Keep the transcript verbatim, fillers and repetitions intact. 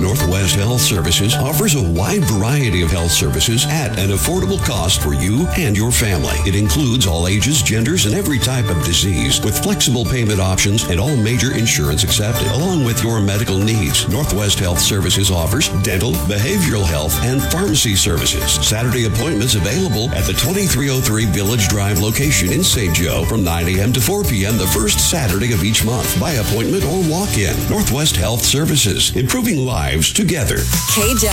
Northwest Health Services offers a wide variety of health services at an affordable cost for you and your family. It includes all ages, genders, and every type of disease with flexible payment options and all major insurance accepted, along with your medical needs. Northwest Health Services offers dental, behavioral health, and pharmacy services. Saturday appointments available at the twenty-three oh three Village Drive location in Saint Joe from nine a.m. to four p.m. the first Saturday of each month by appointment or walk-in. Northwest Health Services, improving lives together. K J